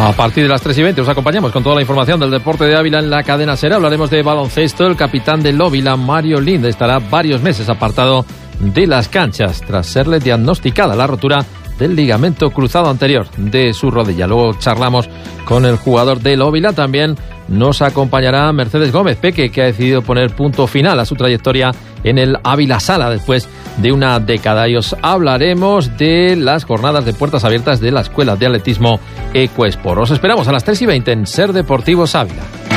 A partir de las 3:20 os acompañamos con toda la información del deporte de Ávila en la cadena SER. Hablaremos de baloncesto. El capitán del Ávila, Mario Linde, estará varios meses apartado de las canchas tras serle diagnosticada la rotura del ligamento cruzado anterior de su rodilla. Luego charlamos con el jugador del Ávila. También nos acompañará Mercedes Gómez Peque, que ha decidido poner punto final a su trayectoria en el Ávila Sala después de una década. Y os hablaremos de las jornadas de puertas abiertas de la Escuela de Atletismo Ecoesport. Os esperamos a las 3:20 en SER Deportivos Ávila.